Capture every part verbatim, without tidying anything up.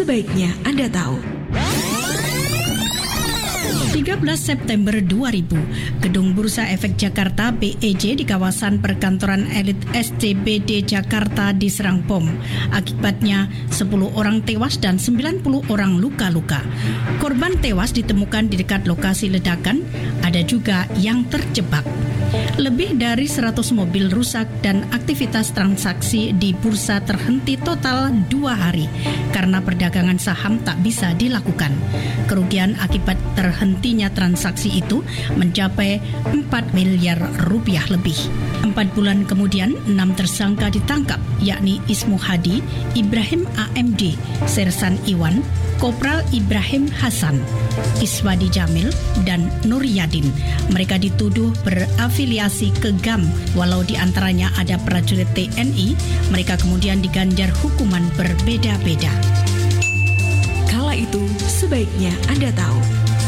sebaiknya Anda tahu. tiga belas September dua ribu, Gedung Bursa Efek Jakarta B E J di kawasan perkantoran elit S C B D Jakarta diserang bom. Akibatnya sepuluh orang tewas dan sembilan puluh orang luka-luka. Korban tewas ditemukan di dekat lokasi ledakan, ada juga yang terjebak. Lebih dari seratus mobil rusak dan aktivitas transaksi di bursa terhenti total dua hari karena perdagangan saham tak bisa dilakukan. Kerugian akibat terhentinya transaksi itu mencapai empat miliar rupiah lebih. Empat bulan kemudian, enam tersangka ditangkap, yakni Ismu Hadi, Ibrahim A M D, Sersan Iwan, Kopral Ibrahim Hasan, Iswadi Jamil, dan Nur Yadin. Mereka dituduh berafiliasi ke G A M. Walau di antaranya ada prajurit T N I, mereka kemudian diganjar hukuman berbeda-beda. Kala itu, sebaiknya Anda tahu.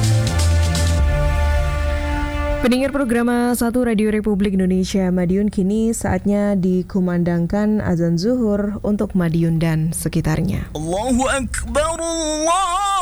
Pendengar program satu Radio Republik Indonesia Madiun, kini saatnya dikumandangkan azan zuhur untuk Madiun dan sekitarnya. Allahu Akbar, Allah.